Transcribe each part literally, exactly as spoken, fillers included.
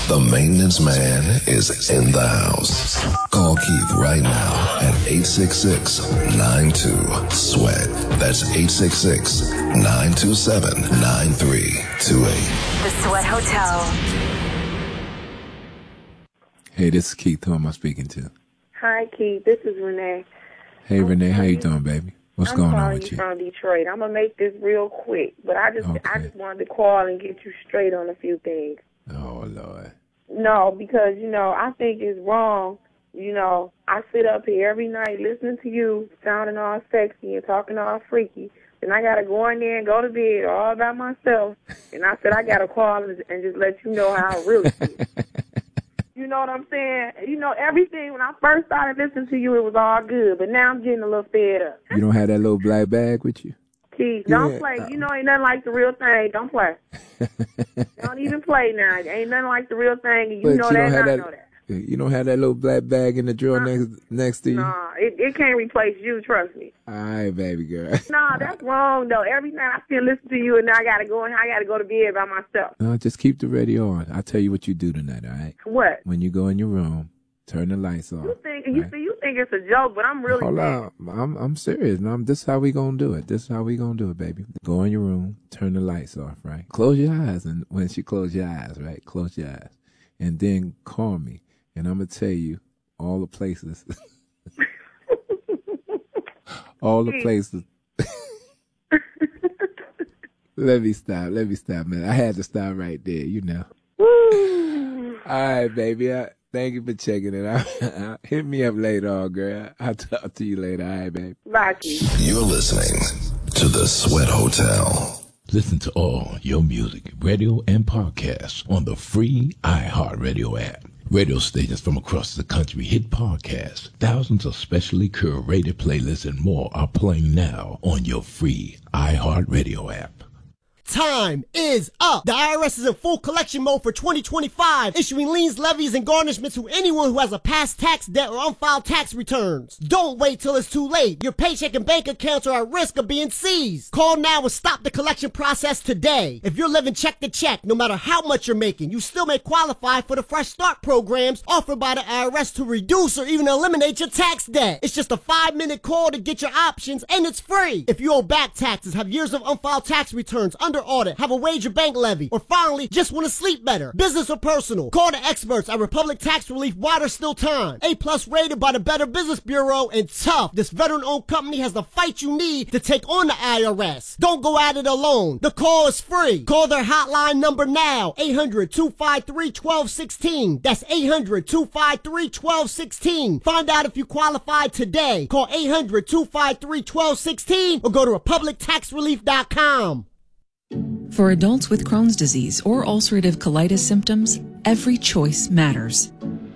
The maintenance man is in the house. Call Keith right now at eight six six, nine two, sweat. That's eight six six, nine two seven, nine three two eight. The Sweat Hotel. Hey, this is Keith. Who am I speaking to? Hi, Keith. This is Renee. Hey, I'm Renee. How you calling- doing, baby? What's I'm going on calling with you you? from Detroit. I'm gonna make this real quick, but I just I Okay. just wanted to call and get you straight on a few things. Oh, Lord. No, because you know I think it's wrong. You know I sit up here every night listening to you sounding all sexy and talking all freaky, and I gotta go in there and go to bed all by myself. And I said I gotta call and, and just let you know how I really feel. You know what I'm saying? You know, everything, when I first started listening to you, it was all good. But now I'm getting a little fed up. You don't have that little black bag with you? Keith, don't Yeah. play. You know, ain't nothing like the real thing. Don't play. Don't even play now. Ain't nothing like the real thing. And you But know you that, don't and have I that. know that. You don't have that little black bag in the drawer Nah. next next to you? Nah, it, it can't replace you, trust me. All right, baby girl. Nah, that's wrong, though. Every night I still listen to you, and now I got to go and I got to go to bed by myself. No, just keep the radio on. I'll tell you what you do tonight, all right? What? When you go in your room, turn the lights off. You think you right? see, you think it's a joke, but I'm really Hold mad. on. I'm I'm serious. No, I'm, this is how we gonna do it. This is how we gonna do it, baby. Go in your room, turn the lights off, right? Close your eyes, and when she close your eyes, right? Close your eyes, and then call me, and I'm gonna tell you all the places, all the places. Let me stop. Let me stop, man. I had to stop right there, you know. Woo. All right, baby. I, thank you for checking it out. Hit me up later, on, girl. I'll talk to you later. All right, baby. Bye, Keith. You're listening to The Sweat Hotel. Listen to all your music, radio, and podcasts on the free iHeartRadio app. Radio stations from across the country hit podcasts. Thousands of specially curated playlists and more are playing now on your free iHeartRadio app. Time is up. The I R S is in full collection mode for twenty twenty-five, issuing liens, levies, and garnishments to anyone who has a past tax debt or unfiled tax returns. Don't wait till it's too late. Your paycheck and bank accounts are at risk of being seized. Call now and stop the collection process today. If you're living check to check, no matter how much you're making, you still may qualify for the Fresh Start programs offered by the I R S to reduce or even eliminate your tax debt. It's just a five-minute call to get your options, and it's free. If you owe back taxes, have years of unfiled tax returns, under audit, have a wage or bank levy, or finally just want to sleep better, business or personal, call the experts at Republic Tax Relief while there's still time. A plus rated by the Better Business Bureau, and tough. This veteran-owned company has the fight you need to take on the I R S. Don't go at it alone. The call is free. Call their hotline number now, eight hundred, two five three, one two one six. That's eight hundred, two five three, one two one six. Find out if you qualify today. Call eight hundred, two five three, one two one six or go to republic tax relief dot com. For adults with Crohn's disease or ulcerative colitis symptoms, every choice matters.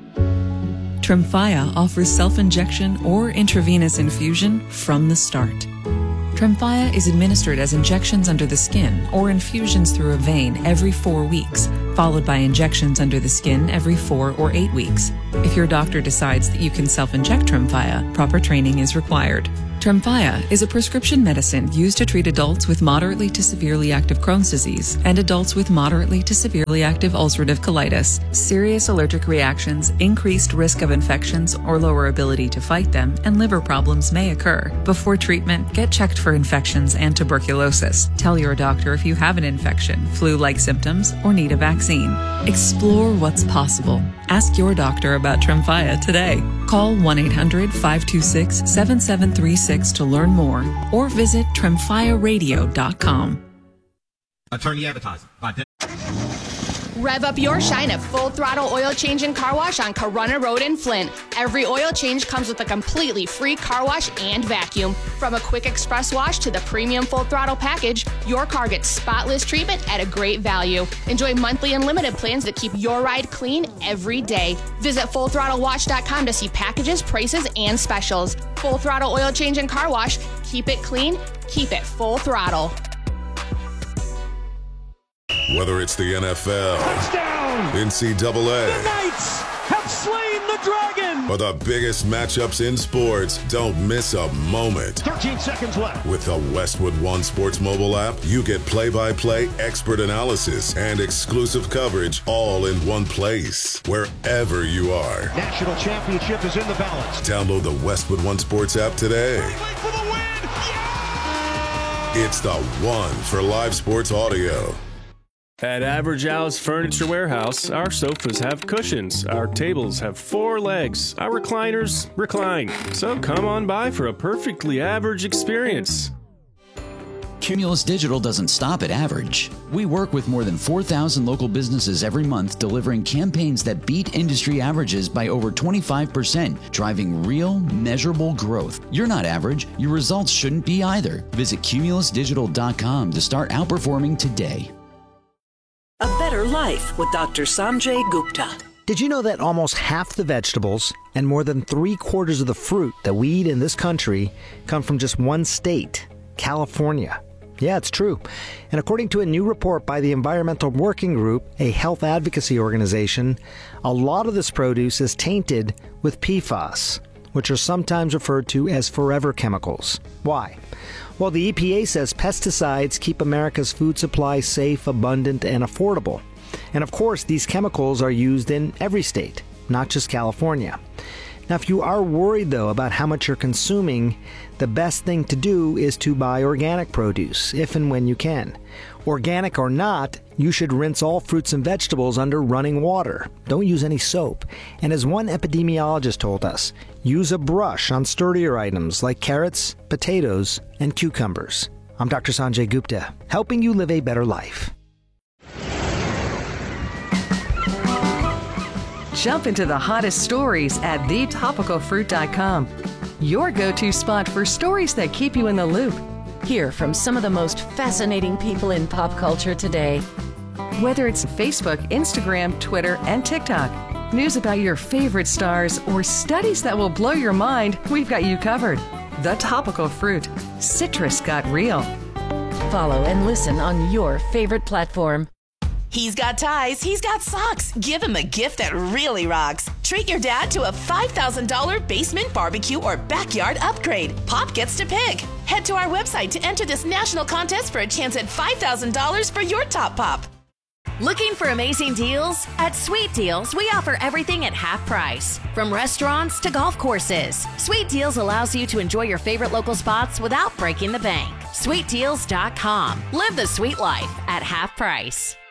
Tremfya offers self-injection or intravenous infusion from the start. Tremfya is administered as injections under the skin or infusions through a vein every four weeks, followed by injections under the skin every four or eight weeks. If your doctor decides that you can self-inject Tremfya, proper training is required. Tremfya is a prescription medicine used to treat adults with moderately to severely active Crohn's disease and adults with moderately to severely active ulcerative colitis. Serious allergic reactions, increased risk of infections or lower ability to fight them, and liver problems may occur. Before treatment, get checked for infections and tuberculosis. Tell your doctor if you have an infection, flu-like symptoms, or need a vaccine. Explore what's possible. Ask your doctor about Tremfya today. Call one eight hundred, five two six, seven seven three six to learn more, or visit tremfya radio dot com. Attorney advertising. By Rev up your shine at Full Throttle Oil Change and Car Wash on Corunna Road in Flint. Every oil change comes with a completely free car wash and vacuum. From a quick express wash to the premium Full Throttle package, your car gets spotless treatment at a great value. Enjoy monthly unlimited plans that keep your ride clean every day. Visit full throttle wash dot com to see packages, prices, and specials. Full Throttle Oil Change and Car Wash. Keep it clean, keep it full throttle. Whether it's the N F L, touchdown, N C double A, the Knights have slain the dragon, For the biggest matchups in sports, don't miss a moment. thirteen seconds left. With the Westwood One Sports mobile app, you get play-by-play, expert analysis, and exclusive coverage all in one place, wherever you are. National championship is in the balance. Download the Westwood One Sports app today. For the win! Yeah! It's the one for live sports audio. At Average Al's Furniture Warehouse, our sofas have cushions, our tables have four legs, our recliners recline. So come on by for a perfectly average experience. Cumulus Digital doesn't stop at average. We work with more than four thousand local businesses every month, delivering campaigns that beat industry averages by over twenty-five percent, driving real, measurable growth. You're not average. Your results shouldn't be either. Visit cumulus digital dot com to start outperforming today. A Better Life with Doctor Sanjay Gupta. Did you know that almost half the vegetables and more than three quarters of the fruit that we eat in this country come from just one state, California? Yeah, it's true. And according to a new report by the Environmental Working Group, a health advocacy organization, a lot of this produce is tainted with P FAS, which are sometimes referred to as forever chemicals. Why? Well, the E P A says pesticides keep America's food supply safe, abundant, and affordable. And of course, these chemicals are used in every state, not just California. Now, if you are worried, though, about how much you're consuming, the best thing to do is to buy organic produce, if and when you can. Organic or not, you should rinse all fruits and vegetables under running water. Don't use any soap. And as one epidemiologist told us, use a brush on sturdier items like carrots, potatoes, and cucumbers. I'm Doctor Sanjay Gupta, helping you live a better life. Jump into the hottest stories at the topical fruit dot com. Your go-to spot for stories that keep you in the loop. Hear from some of the most fascinating people in pop culture today. Whether it's Facebook, Instagram, Twitter, and TikTok, news about your favorite stars, or studies that will blow your mind, we've got you covered. The Topical Fruit. Citrus got real. Follow and listen on your favorite platform. He's got ties, he's got socks. Give him a gift that really rocks. Treat your dad to a five thousand dollars basement barbecue or backyard upgrade. Pop gets to pick. Head to our website to enter this national contest for a chance at five thousand dollars for your top pop. Looking for amazing deals? At Sweet Deals, we offer everything at half price. From restaurants to golf courses, Sweet Deals allows you to enjoy your favorite local spots without breaking the bank. sweet deals dot com. Live the sweet life at half price.